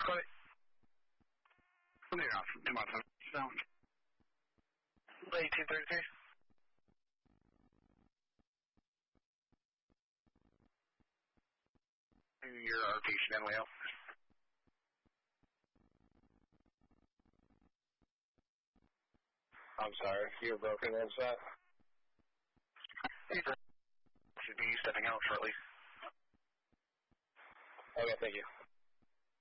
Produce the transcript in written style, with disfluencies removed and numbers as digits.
Got it. Clear off. Come on, sound. 1833. Your RP should Leo. I'm sorry, you were broken in, Scott? Should be stepping out shortly. Okay, thank you.